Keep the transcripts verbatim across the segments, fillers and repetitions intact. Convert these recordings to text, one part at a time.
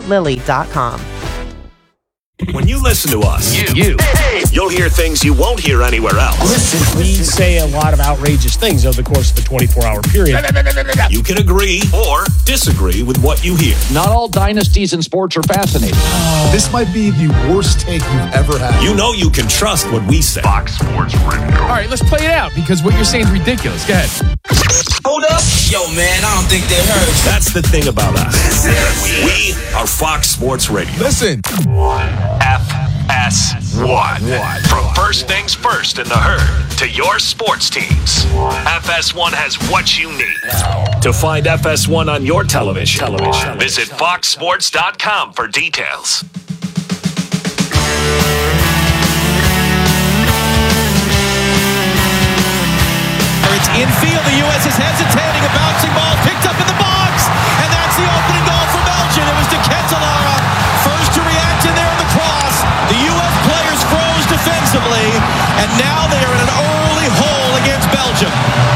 lily dot com. When you listen to us, You. you. you'll hear things you won't hear anywhere else. Listen, we say a lot of outrageous things over the course of a twenty-four hour period. You can agree or disagree with what you hear. Not all dynasties in sports are fascinating. This might be the worst take you've ever had. You know you can trust what we say. Fox Sports Radio. All right, let's play it out because what you're saying is ridiculous. Go ahead. Hold up. Yo, man, I don't think they heard. That's the thing about us. We are Fox Sports Radio. Listen. F S one. From first things first in the herd to your sports teams. F S one has what you need. To find F S one on your television, television. Visit fox sports dot com for details. It's infield. The U S is hesitating. A bouncing ball picked up in the box. And that's the opening goal for Belgium. It was De Ketelaere. First to react in there in the cross. The U S players froze defensively. And now they are in an early hole against Belgium.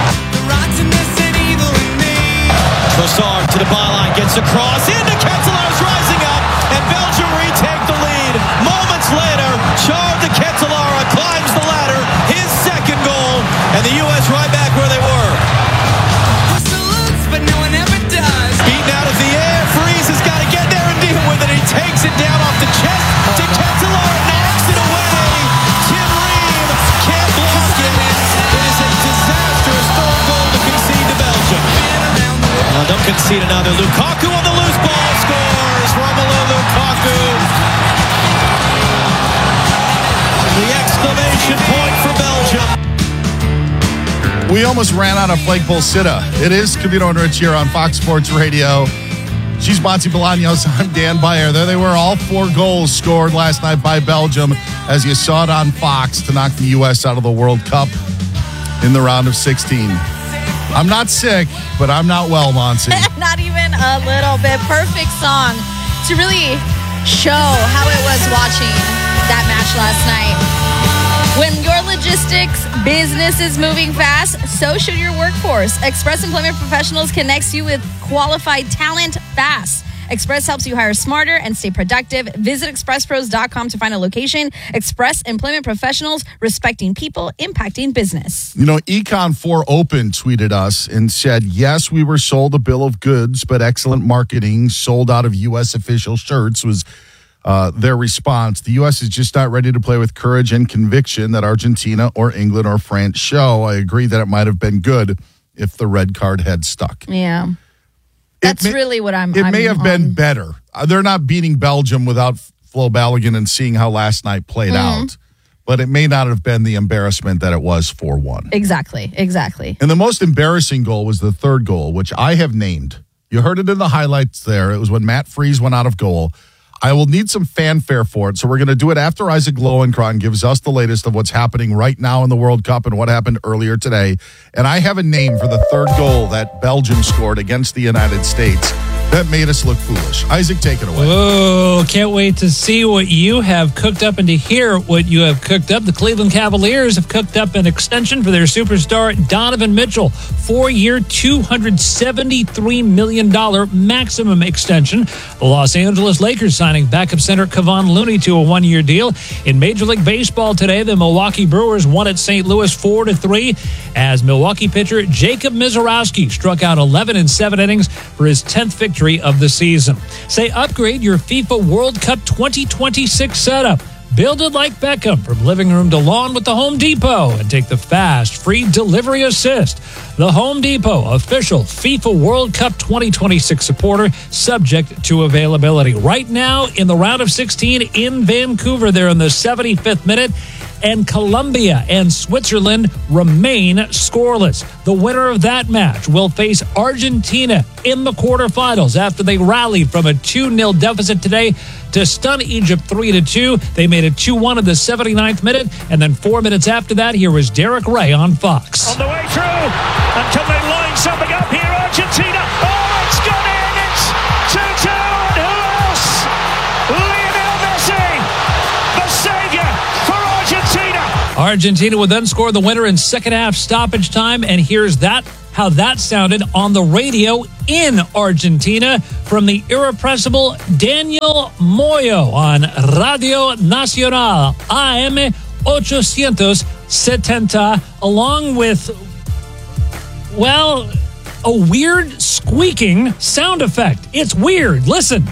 Trossard to the byline. Gets across. Into Ketelaere's rising up. And Belgium retake the lead. Moments later, Charles De Ketelaere climbs the ladder. His second goal. And the U S right back where they were. But no one ever does. Beaten out of the air. Freeze has got to get there and deal with it. He takes it down off the chest. De Ketelaere knocks it away. Tim Ream can't block it. It is a disastrous third goal to concede to Belgium. Oh, don't concede another. Lukaku on the loose ball scores. Romelu Lukaku. The exclamation point for Belgium. We almost ran out of flagpole sitta. It is Covino and Rich here on Fox Sports Radio. She's Monty Bolaños. I'm Dan Byer. There they were, all four goals scored last night by Belgium, as you saw it on Fox, to knock the U S out of the World Cup in the round of sixteen. I'm not sick, but I'm not well, Monty. Not even a little bit. Perfect song to really show how it was watching that match last night. When your logistics business is moving fast, so should your workforce. Express Employment Professionals connects you with qualified talent fast. Express helps you hire smarter and stay productive. Visit express pros dot com to find a location. Express Employment Professionals, respecting people, impacting business. You know, Econ four Open tweeted us and said, yes, we were sold a bill of goods, but excellent marketing, sold out of U S official shirts was Uh, their response. The U S is just not ready to play with courage and conviction that Argentina or England or France show. I agree that it might have been good if the red card had stuck. Yeah. That's may, really what I'm It I'm may have on. been better. Uh, they're not beating Belgium without Flo Balogun and seeing how last night played Mm-hmm. out. But it may not have been the embarrassment that it was four one. Exactly. Exactly. And the most embarrassing goal was the third goal, which I have named. You heard it in the highlights there. It was when Matt Freese went out of goal. I will need some fanfare for it, so we're going to do it after Isaac Lowenkron gives us the latest of what's happening right now in the World Cup and what happened earlier today. And I have a name for the third goal that Belgium scored against the United States that made us look foolish. Isaac, take it away. Oh, can't wait to see what you have cooked up and to hear what you have cooked up. The Cleveland Cavaliers have cooked up an extension for their superstar Donovan Mitchell. Four-year, two hundred seventy-three million dollars maximum extension. The Los Angeles Lakers signing backup center Kevon Looney to a one-year deal. In Major League Baseball today, the Milwaukee Brewers won at Saint Louis four to three as Milwaukee pitcher Jacob Mizorowski struck out eleven in seven innings for his tenth victory of the season. Say upgrade your FIFA World Cup twenty twenty-six setup. Build it like Beckham from living room to lawn with the Home Depot and take the fast, free delivery assist. The Home Depot, official FIFA World Cup twenty twenty-six supporter, subject to availability. Right now, in the round of sixteen in Vancouver, they're in the seventy-fifth minute, and Colombia and Switzerland remain scoreless. The winner of that match will face Argentina in the quarterfinals after they rallied from a two nil deficit today to stun Egypt three to two. They made it two one in the seventy-ninth minute, and then four minutes after that, here was Derek Ray on Fox. On the way through, until they line something up here, Argentina. Oh, it's gone in! It's two two, and who else? Lionel Messi, the savior for Argentina. Argentina would then score the winner in second half stoppage time, and here's that how that sounded on the radio in Argentina from the irrepressible Daniel Moyo on Radio Nacional A M eight seventy, along with, well, a weird squeaking sound effect. It's weird. Listen.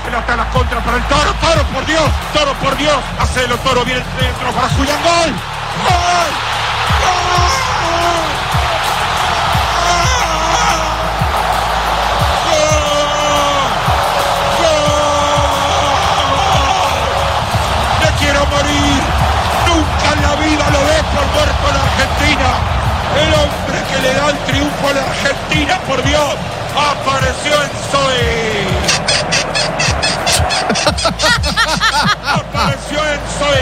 Morir. Nunca en la vida lo ves por muerto en Argentina. El hombre que le da el triunfo a la Argentina, por Dios, apareció en Zoe. Apareció en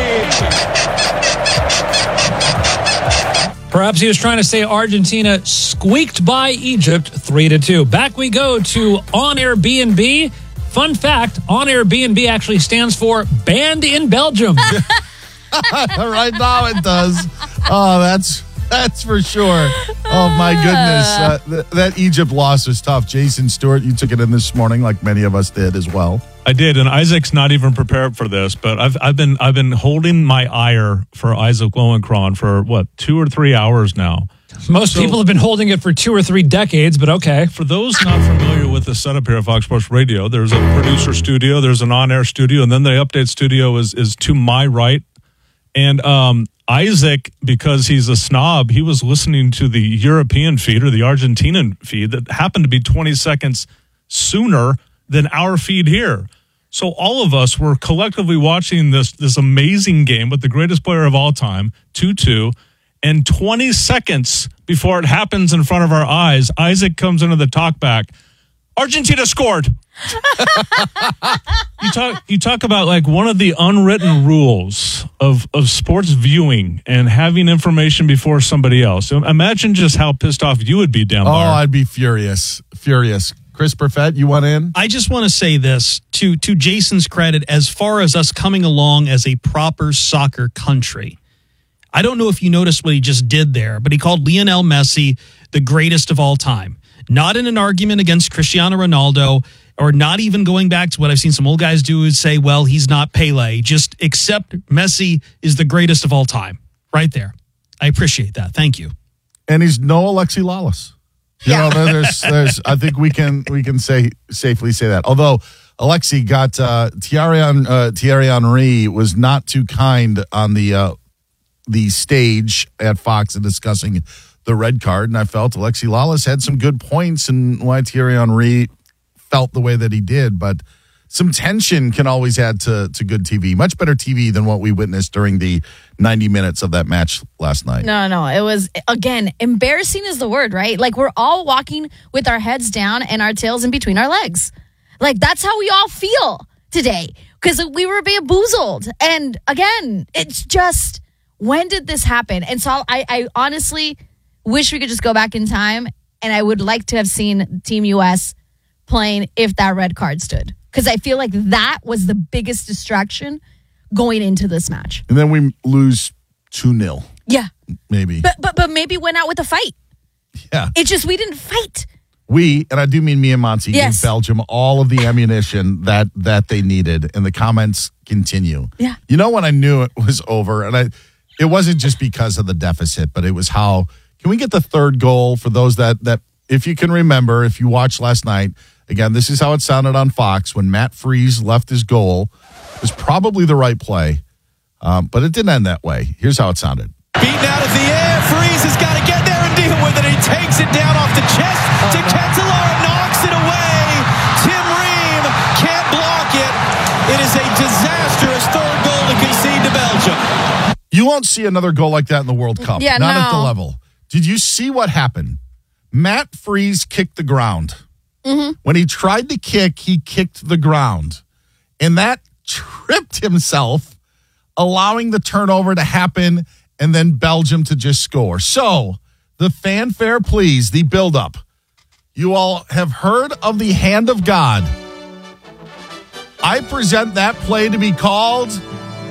Zoe. Perhaps he was trying to say Argentina squeaked by Egypt three to two. Back we go to On Air B and B. Fun fact, On Air B and B actually stands for Banned in Belgium. Right now it does. Oh, that's that's for sure. Oh, my goodness. Uh, th- that Egypt loss was tough. Jason Stewart, you took it in this morning like many of us did as well. I did, and Isaac's not even prepared for this, but I've I've been I've been holding my ire for Isaac Lowenkron for, what, two or three hours now. Most so, people have been holding it for two or three decades, but okay. For those not familiar with the setup here at Fox Sports Radio, there's a producer studio, there's an on-air studio, and then the update studio is is to my right. And um, Isaac, because he's a snob, he was listening to the European feed or the Argentinian feed that happened to be twenty seconds sooner than our feed here. So all of us were collectively watching this this amazing game with the greatest player of all time, two two. And twenty seconds before it happens in front of our eyes, Isaac comes into the talkback. Argentina scored. you talk you talk about like one of the unwritten rules of, of sports viewing and having information before somebody else. So imagine just how pissed off you would be, Dan. Oh, I'd be furious. Furious. Chris Perfett, you want in? I just want to say this to, to Jason's credit, as far as us coming along as a proper soccer country. I don't know if you noticed what he just did there, but he called Lionel Messi the greatest of all time. Not in an argument against Cristiano Ronaldo, or not even going back to what I've seen some old guys do is say, well, he's not Pele. Just accept Messi is the greatest of all time. Right there. I appreciate that. Thank you. And he's no Alexi Lalas. You yeah. know, there's, there's, I think we can, we can say safely say that. Although Alexi got uh, Thierry, uh, Thierry Henry was not too kind on the uh, the stage at Fox in discussing the red card, and I felt Alexi Lalas had some good points and why Thierry Henry felt the way that he did, but some tension can always add to, to good T V. Much better T V than what we witnessed during the ninety minutes of that match last night. No, no, it was, again, embarrassing is the word, right? Like, we're all walking with our heads down and our tails in between our legs. Like, that's how we all feel today, because we were bamboozled. And again, it's just, when did this happen? And so I, I honestly wish we could just go back in time, and I would like to have seen Team U S playing if that red card stood, because I feel like that was the biggest distraction going into this match. And then we lose two nil. Yeah. Maybe. But but but maybe went out with a fight. Yeah. It's just we didn't fight. We, and I do mean me and Monty, yes. gave Belgium all of the ammunition that that they needed, and the comments continue. Yeah. You know when I knew it was over, and I it wasn't just because of the deficit, but it was how, can we get the third goal for those that, that if you can remember, if you watched last night, again, this is how it sounded on Fox when Matt Freese left his goal. It was probably the right play, um, but it didn't end that way. Here's how it sounded. Beaten out of the air, Freese has got to get there and deal with it. He takes it down off the chest to Ketelaere, knocks it away. Tim Ream can't block it. It is a disastrous third goal to concede to Belgium. You won't see another goal like that in the World Cup. Yeah, Not no. at the level. Did you see what happened? Matt Freese kicked the ground. Mm-hmm. When he tried to kick, he kicked the ground. And that tripped himself, allowing the turnover to happen, and then Belgium to just score. So, the fanfare, please, the build-up. You all have heard of the hand of God. I present that play to be called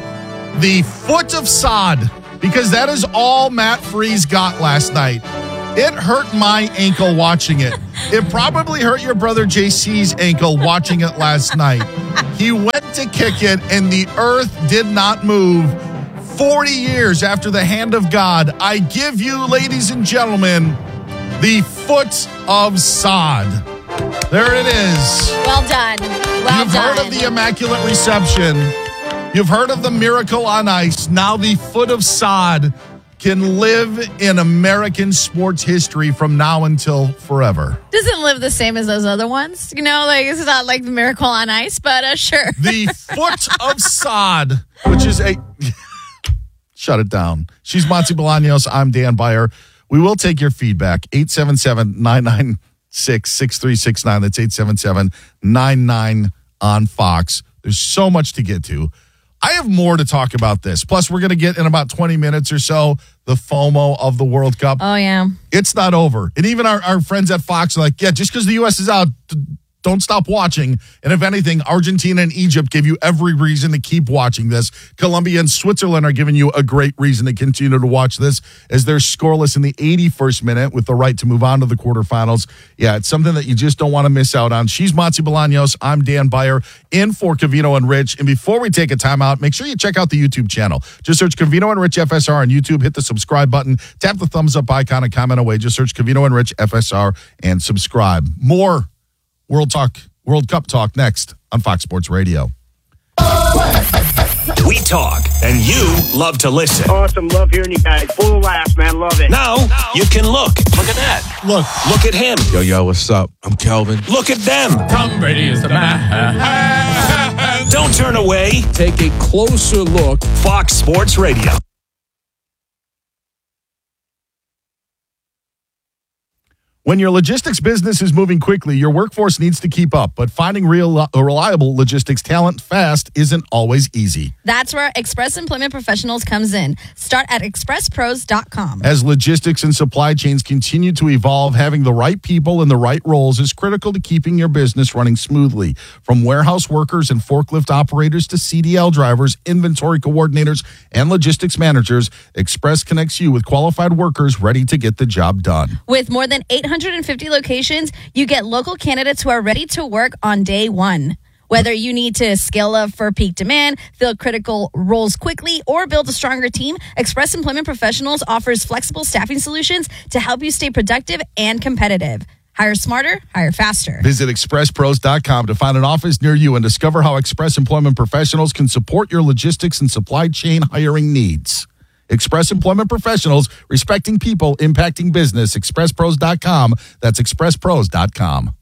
the foot of sod, because that is all Matt Freese got last night. It hurt my ankle watching it. It probably hurt your brother J C's ankle watching it last night. He went to kick it, and the earth did not move. forty years after the hand of God, I give you, ladies and gentlemen, the foot of sod. There it is. Well done. Well You've done. heard of the Immaculate Reception. You've heard of the Miracle on Ice. Now the foot of sod can live in American sports history from now until forever. Doesn't live the same as those other ones. You know, like it's not like the Miracle on Ice, but uh, sure. The foot of sod, which is a... Shut it down. She's Monty Bolaños. I'm Dan Beyer. We will take your feedback. eight seven seven, nine nine six, six three six nine. That's eight seven seven, nine nine on Fox. There's so much to get to. I have more to talk about this. Plus, we're going to get in about twenty minutes or so the FOMO of the World Cup. Oh, yeah. It's not over. And even our, our friends at Fox are like, yeah, just because the U S is out, don't stop watching. And if anything, Argentina and Egypt give you every reason to keep watching this. Colombia and Switzerland are giving you a great reason to continue to watch this as they're scoreless in the eighty-first minute with the right to move on to the quarterfinals. Yeah, it's something that you just don't want to miss out on. She's Monty Bolaños. I'm Dan Beyer in for Covino and Rich. And before we take a timeout, make sure you check out the YouTube channel. Just search Covino and Rich F S R on YouTube. Hit the subscribe button. Tap the thumbs up icon and comment away. Just search Covino and Rich F S R and subscribe. More World Talk, World Cup talk next on Fox Sports Radio. We talk, and you love to listen. Awesome. Love hearing you guys. Full of laughs, man. Love it. Now, you can look. Look at that. Look. Look at him. Yo, yo, what's up? I'm Kelvin. Look at them. Tom Brady is the man. Don't turn away. Take a closer look. Fox Sports Radio. When your logistics business is moving quickly, your workforce needs to keep up, but finding real, reliable logistics talent fast isn't always easy. That's where Express Employment Professionals comes in. Start at express pros dot com. As logistics and supply chains continue to evolve, having the right people in the right roles is critical to keeping your business running smoothly. From warehouse workers and forklift operators to C D L drivers, inventory coordinators, and logistics managers, Express connects you with qualified workers ready to get the job done. With more than eight hundred fifty locations, you get local candidates who are ready to work on day one. Whether you need to scale up for peak demand, fill critical roles quickly, or build a stronger team, Express Employment Professionals offers flexible staffing solutions to help you stay productive and competitive. Hire smarter, hire faster. Visit express pros dot com to find an office near you and discover how Express Employment Professionals can support your logistics and supply chain hiring needs. Express Employment Professionals, respecting people, impacting business. express pros dot com. That's express pros dot com.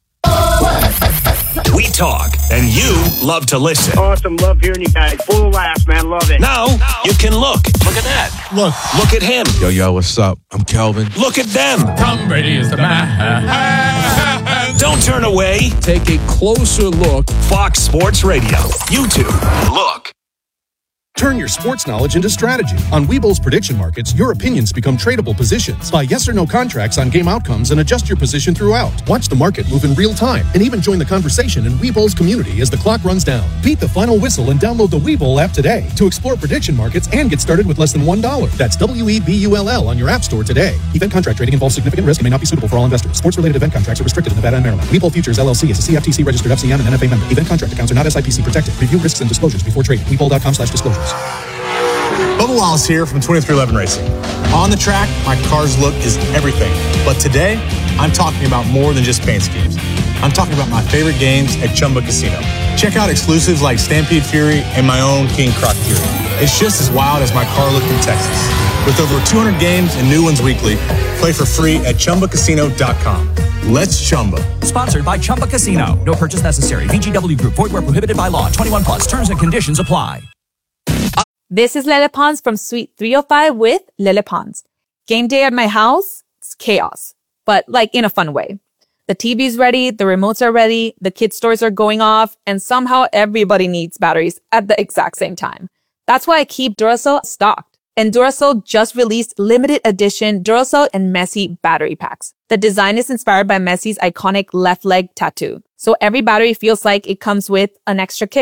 We talk, and you love to listen. Awesome. Love hearing you guys. Full of laughs, man. Love it. Now, you can look. Look at that. Look. Look at him. Yo, yo, what's up? I'm Kelvin. Look at them. Tom Brady is the man. Don't turn away. Take a closer look. Fox Sports Radio. YouTube. Look. Turn your sports knowledge into strategy. On Webull's prediction markets, your opinions become tradable positions. Buy yes or no contracts on game outcomes and adjust your position throughout. Watch the market move in real time and even join the conversation in Webull's community as the clock runs down. Beat the final whistle and download the Webull app today to explore prediction markets and get started with less than one dollar. That's W E B U L L on your app store today. Event contract trading involves significant risk and may not be suitable for all investors. Sports-related event contracts are restricted in Nevada and Maryland. Webull Futures L L C is a C F T C-registered F C M and N F A member. Event contract accounts are not S I P C protected. Review risks and disclosures before trading. Webull dot com slash disclosures. Bubba Wallace here from twenty-three eleven Racing. On the track, my car's look is everything. But today, I'm talking about more than just paint schemes. I'm talking about my favorite games at Chumba Casino. Check out exclusives like Stampede Fury and my own King Croc Fury. It's just as wild as my car looked in Texas. With over two hundred games and new ones weekly, play for free at chumba casino dot com. Let's Chumba. Sponsored by Chumba Casino. No purchase necessary. V G W Group. Void where prohibited by law. twenty-one plus. Terms and conditions apply. This is Lele Pons from Suite three oh five with Lele Pons. Game day at my house, it's chaos, but like in a fun way. The T V's ready, the remotes are ready, the kids' toys are going off, and somehow everybody needs batteries at the exact same time. That's why I keep Duracell stocked. And Duracell just released limited edition Duracell and Messi battery packs. The design is inspired by Messi's iconic left leg tattoo, so every battery feels like it comes with an extra kick.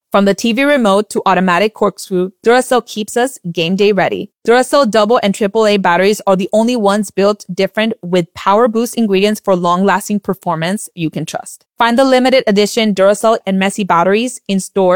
From the T V remote to automatic corkscrew, Duracell keeps us game day ready. Duracell double and triple A batteries are the only ones built different with power boost ingredients for long-lasting performance you can trust. Find the limited edition Duracell and Messi batteries in stores